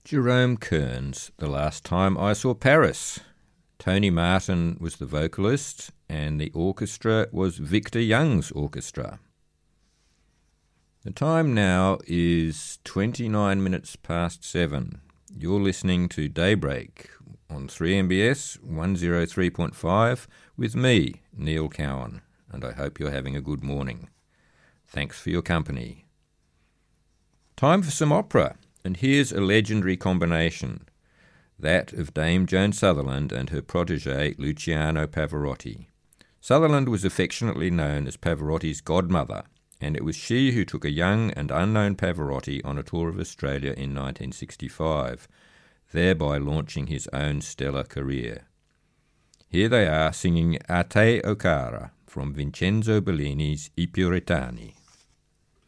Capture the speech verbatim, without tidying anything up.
Jerome Kern's The Last Time I Saw Paris. Tony Martin was the vocalist, and the orchestra was Victor Young's orchestra. The time now is twenty-nine minutes past seven. You're listening to Daybreak on three M B S one oh three point five with me, Neil Cowan, and I hope you're having a good morning. Thanks for your company. Time for some opera, and here's a legendary combination, that of Dame Joan Sutherland and her protégé Luciano Pavarotti. Sutherland was affectionately known as Pavarotti's godmother, and it was she who took a young and unknown Pavarotti on a tour of Australia in nineteen sixty-five, thereby launching his own stellar career. Here they are singing A te o cara from Vincenzo Bellini's I Puritani.